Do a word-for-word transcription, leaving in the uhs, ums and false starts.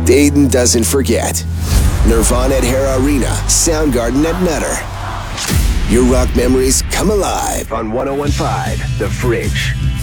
Aiden doesn't forget. Nirvana at Hera Arena, Soundgarden at Nutter. Your rock memories come alive on one oh one point five The Fridge.